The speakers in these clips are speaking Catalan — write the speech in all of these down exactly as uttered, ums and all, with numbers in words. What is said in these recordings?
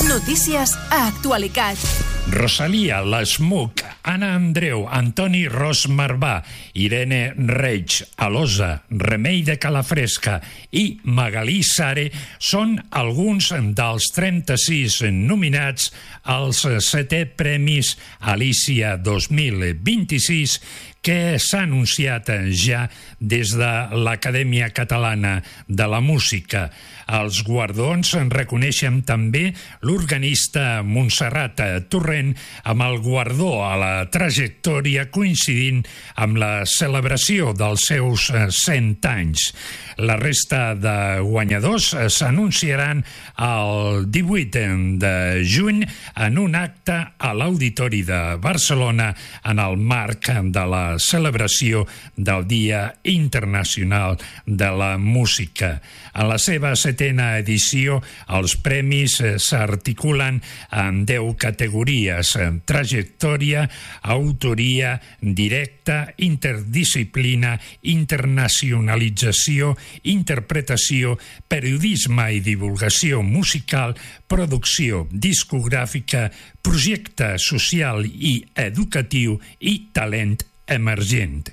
Notícies a Actualicat. Rosalia, l'Smook, Anna Andreu, Antoni Ros Marbà, Irene Reig, Alosa, Remei de Calafresca i Magalí Sare són alguns dels trenta-sis nominats als setè Premis Alicia dos mil vint-i-sis que s'ha anunciat ja des de l'Acadèmia Catalana de la Música. Els guardons reconeixen també l'organista Montserrat Torrent amb el guardó a la trajectòria coincidint amb la celebració dels seus cent anys. La resta de guanyadors s'anunciaran el divuit de juny en un acte a l'Auditori de Barcelona en el marc de la celebració del Dia Internacional de la Música. En la seva setena edició, els premis s'articulen en deu categories: trajectòria, autoria, directa, interdisciplina, internacionalització, interpretació, periodisme i divulgació musical, producció discogràfica, projecte social i educatiu i talent emergent.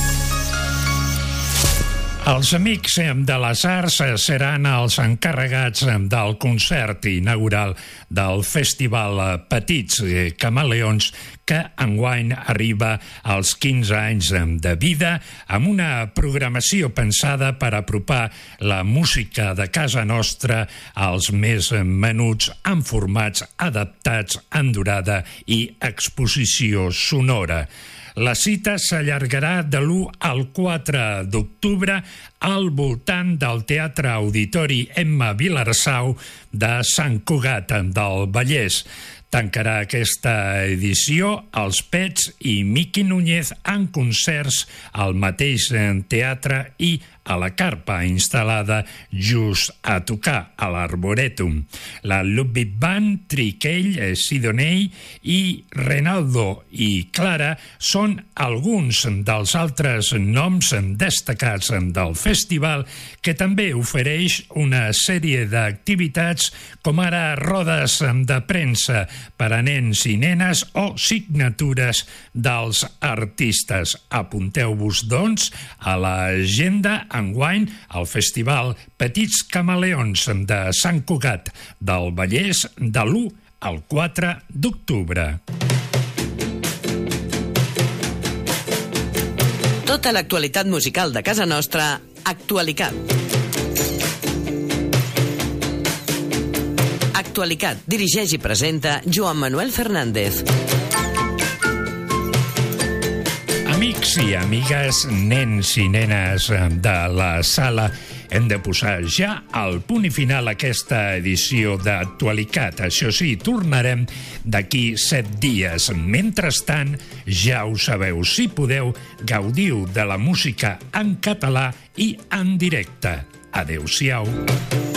Els Amics de les Arts seran els encarregats del concert inaugural del Festival Petits Camaleons, que enguany arriba als quinze anys de vida, amb una programació pensada per apropar la música de casa nostra als més menuts en formats adaptats en durada i exposició sonora. La cita s'allargarà de l'u al quatre d'octubre al voltant del Teatre Auditori Emma Vilarsau de Sant Cugat del Vallès. Tancarà aquesta edició els Pets i Miqui Núñez en concerts al mateix teatre i a la carpa instal·lada just a tocar a l'Arborètum. La Ludwig Band, Triquell, Sidonell i Renaldo i Clara són alguns dels altres noms destacats del festival, que també ofereix una sèrie d'activitats com ara rodes de premsa per a nens i nenes o signatures dels artistes. Apunteu-vos, doncs, a l'agenda enguany al Festival Petits Camaleons de Sant Cugat del Vallès de l'u al quatre d'octubre. Tota l'actualitat musical de casa nostra, Actualicat. Actualicat dirigeix i presenta Joan Manuel Fernández. Amics i amigues, nens i nenes de la sala, hem de posar ja al punt i final aquesta edició d'Actualicat. Això sí, tornarem d'aquí set dies. Mentrestant, ja ho sabeu, si podeu, gaudiu de la música en català i en directe. Adéu-siau.